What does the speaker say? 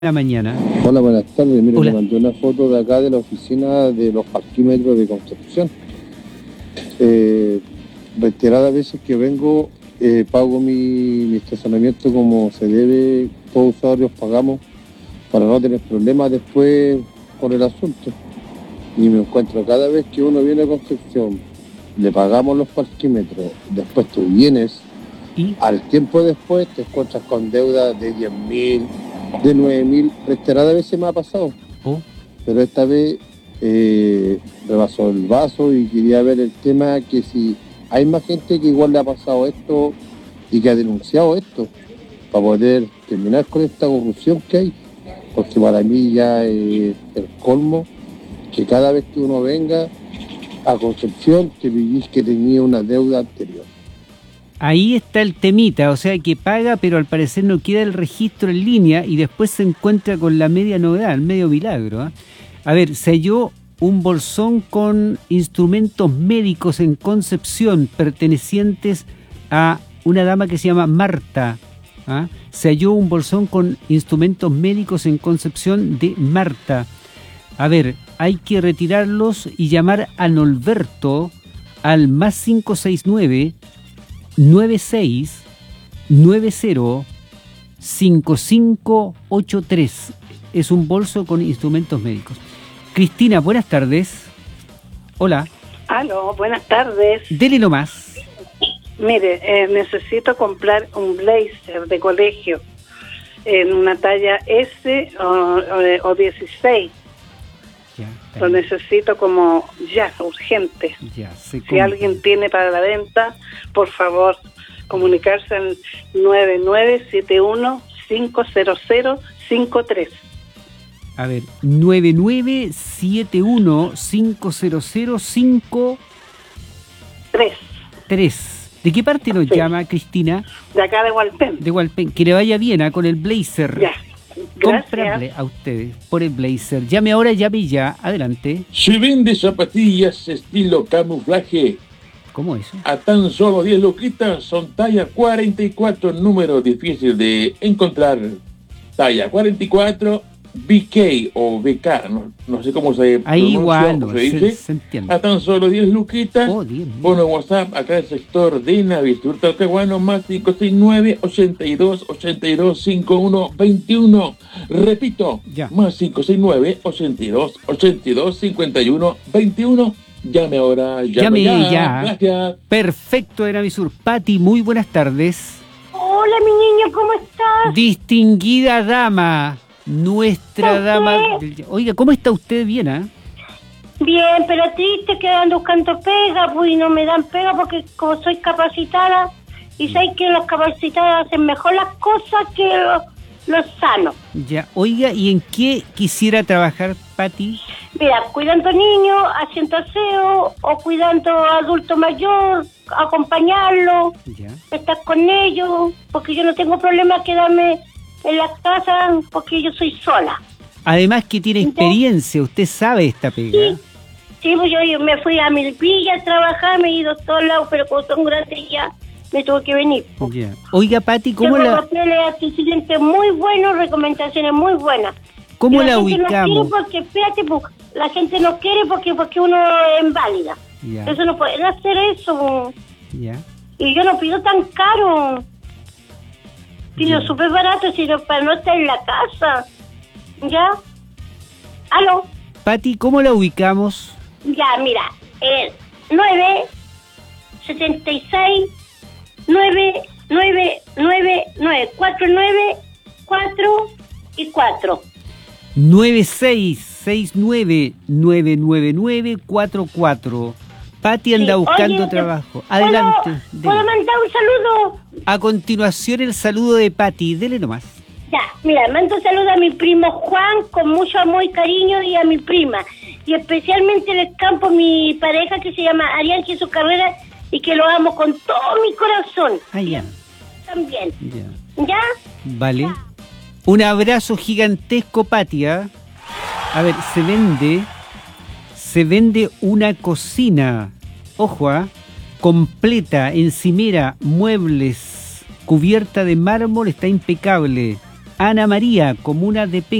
la mañana. Hola, buenas tardes. Mire, Hola. me mandé una foto de acá de la oficina de los parquímetros de construcción. Reiteradas veces que vengo, pago mi estacionamiento como se debe, todos los usuarios pagamos para no tener problemas después con el asunto. Y me encuentro cada vez que uno viene a construcción, le pagamos los parquímetros, después tú vienes, ¿Y? al tiempo después te encuentras con deuda de 10.000, de 9.000, reiteradas veces me ha pasado. Oh, Pero esta vez rebasó el vaso y quería ver el tema que si hay más gente que igual le ha pasado esto y que ha denunciado esto para poder terminar con esta corrupción que hay, porque para mí ya es el colmo que cada vez que uno venga a Concepción te vivís que tenía una deuda anterior. ahí está el temita, o sea que paga, pero al parecer no queda el registro en línea y después se encuentra con la media novedad, el medio milagro. ¿Eh? A ver, se halló un bolsón con instrumentos médicos en Concepción pertenecientes a una dama que se llama Marta. ¿Ah? Se halló un bolsón con instrumentos médicos en Concepción de Marta. A ver, hay que retirarlos y llamar a Norberto al más 569 96 90 5583. Es un bolso con instrumentos médicos. Cristina, buenas tardes. Hola. Aló, buenas tardes. Dele nomás. Mire, necesito comprar un blazer de colegio en una talla S o 16. Ya, Lo necesito como ya, urgente. ya, Si alguien tiene para la venta, por favor, comunicarse al 9971-50053. A ver, 9971-50053. ¿De qué parte nos llama, Cristina? De acá de Hualpén. De Hualpén. Que le vaya bien con el blazer. Ya. Comprarle Gracias. a ustedes por el blazer. Llame ahora, llame ya. Adelante. Se vende zapatillas estilo camuflaje ¿Cómo eso? a tan solo 10 luquitas. Son talla 44, número difícil de encontrar. Talla 44, BK o BK, no sé cómo se Ahí pronuncia igual, o no, se dice. se entiende. A tan solo 10 luquitas. Oh, 10 mil. Bueno, WhatsApp, acá el sector de Navistur Talcahuano, más 569-82-82-51-21. Repito, Ya. más 569-82-82-51-21. Llame ahora, Llame ya. Gracias. Perfecto, era mi sur. Pati, muy buenas tardes. Hola, mi niño, ¿cómo estás? Distinguida dama, nuestra ¿Por dama. qué? Oiga, ¿cómo está usted? ¿Bien, ah? Bien, pero triste que ando buscando pega, pues y no me dan pega porque como soy capacitada, y sé que los capacitados hacen mejor las cosas que los sanos. Ya. Oiga, ¿y en qué quisiera trabajar, Pati? Mira, cuidando niños, haciendo aseo, o cuidando adulto mayor, acompañarlo, Ya. estar con ellos, porque yo no tengo problema quedarme en la casa porque yo soy sola. Además que tiene experiencia, usted sabe esta pega. Sí, pues yo me fui a Milpilla a trabajar, me he ido a todos lados, pero como son grandes ya, me tuve que venir. Pues. Ya. Oiga, Pati, ¿cómo Tengo la papeles antecedentes muy buenos, recomendaciones muy buenas. cómo Y la gente ubicamos? No quiere porque, espérate, pues, la gente no quiere porque uno es inválida. Ya. Eso no pueden hacer eso. Ya. Y yo no pido tan caro. Pido súper barato, sino para no estar en la casa. ¿Ya? ¿Aló? Pati, ¿cómo la ubicamos? Ya, mira, 9, 76, 9, 9, 9, 9, 4, 9, 4 y 4. 96699944. Pati anda Sí, buscando oye, trabajo. Adelante. ¿Puedo dele. mandar un saludo? A continuación el saludo de Pati. Dele nomás. Ya, mira, mando un saludo a mi primo Juan con mucho amor y cariño y a mi prima. Y especialmente en el campo mi pareja que se llama Arián Jesús Carrera y que lo amo con todo mi corazón. Ah, ya. También. Ya. ¿Ya? Vale. Un abrazo gigantesco, Pati. ¿Ah? A ver, se vende una cocina. Ojo, ¿ah? Completa, encimera, muebles, cubierta de mármol, está impecable. Ana María, comuna de